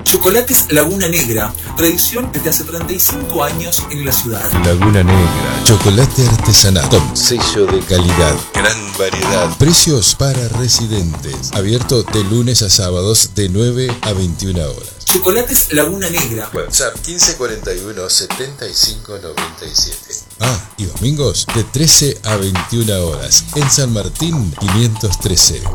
Chocolates Laguna Negra, tradición desde hace 35 años en la ciudad. Laguna Negra, chocolate artesanal con sello de calidad, gran variedad, precios para residentes, abierto de lunes a sábados de 9 a 21 horas. Chocolates Laguna Negra. WhatsApp 1541 75 97. Y domingos de 13 a 21 horas en San Martín 513.